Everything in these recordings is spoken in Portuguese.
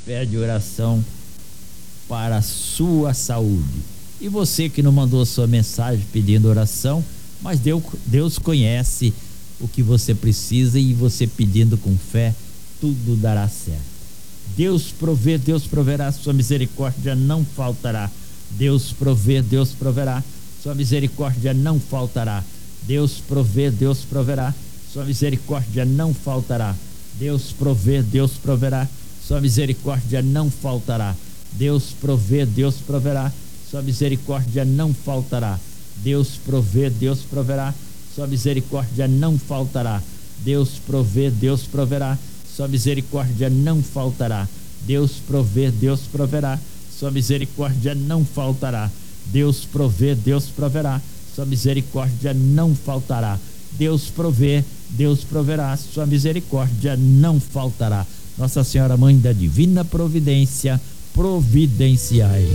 pede oração para a sua saúde. E você que não mandou sua mensagem pedindo oração, mas Deus conhece o que você precisa, e você pedindo com fé, tudo dará certo. Deus provê, Deus proverá, sua misericórdia não faltará. Deus provê, Deus proverá, sua misericórdia não faltará. Deus provê, Deus proverá, sua misericórdia não faltará. Deus provê, Deus proverá, sua misericórdia não faltará. Deus provê, Deus proverá, sua misericórdia não faltará. Deus provê, Deus proverá, sua misericórdia não faltará. Deus provê, Deus proverá, sua misericórdia não faltará. Deus provê, Deus proverá, sua misericórdia não faltará. Deus provê, Deus proverá, sua misericórdia não faltará. Deus provê, Deus proverá, sua misericórdia não faltará. Nossa Senhora, Mãe da Divina Providência, providenciai.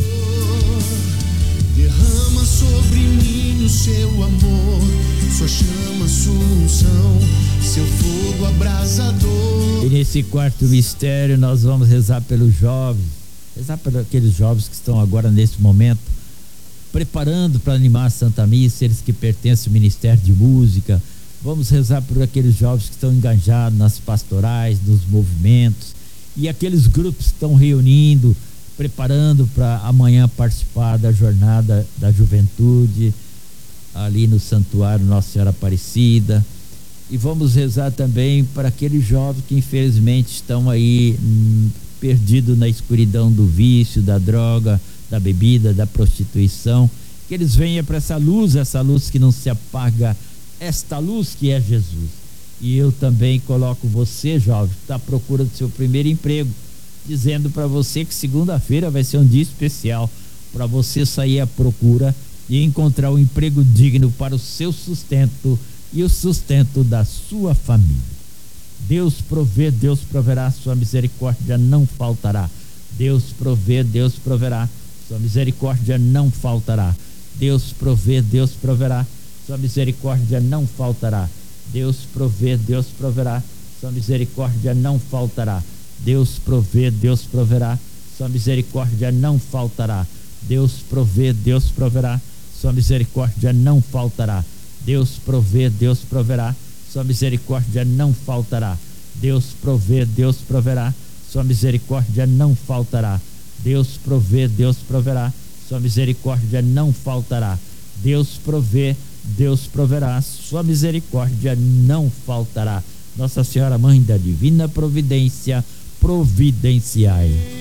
Derrama sobre mim o seu amor, sua chama, sua unção, seu fogo abrasador. E nesse quarto mistério nós vamos rezar pelos jovens, rezar por aqueles jovens que estão agora nesse momento preparando para animar a Santa Missa, eles que pertencem ao Ministério de Música. Vamos rezar por aqueles jovens que estão engajados nas pastorais, nos movimentos, e aqueles grupos que estão reunindo, preparando para amanhã participar da jornada da juventude ali no Santuário Nossa Senhora Aparecida. E vamos rezar também para aqueles jovens que infelizmente estão aí perdidos na escuridão do vício, da droga, da bebida, da prostituição, que eles venham para essa luz que não se apaga, esta luz que é Jesus. E eu também coloco você, jovem, que está à procura do seu primeiro emprego, dizendo para você que segunda-feira vai ser um dia especial para você sair à procura e encontrar um emprego digno para o seu sustento e o sustento da sua família. Deus provê, Deus proverá, sua misericórdia não faltará. Deus provê, Deus proverá, sua misericórdia não faltará. Deus provê, Deus proverá, sua misericórdia não faltará. Deus provê, Deus proverá, sua misericórdia não faltará. Deus provê, Deus proverá, sua misericórdia não faltará. Deus provê, Deus proverá, sua misericórdia não faltará. Deus provê, Deus proverá, sua misericórdia não faltará. Deus provê, Deus proverá, sua misericórdia não faltará. Deus provê, Deus proverá, sua misericórdia não faltará. Deus provê, Deus proverá, sua misericórdia não faltará. Nossa Senhora, Mãe da Divina Providência, providenciai.